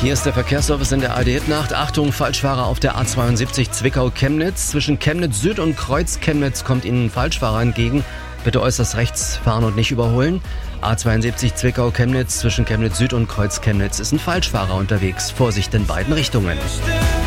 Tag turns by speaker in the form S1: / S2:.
S1: Hier ist der Verkehrsservice in der ARD-Nacht. Achtung, Falschfahrer auf der A72 Zwickau-Chemnitz. Zwischen Chemnitz Süd und Kreuz Chemnitz kommt Ihnen ein Falschfahrer entgegen. Bitte äußerst rechts fahren und nicht überholen. A72 Zwickau-Chemnitz, zwischen Chemnitz Süd und Kreuz Chemnitz ist ein Falschfahrer unterwegs. Vorsicht in beiden Richtungen.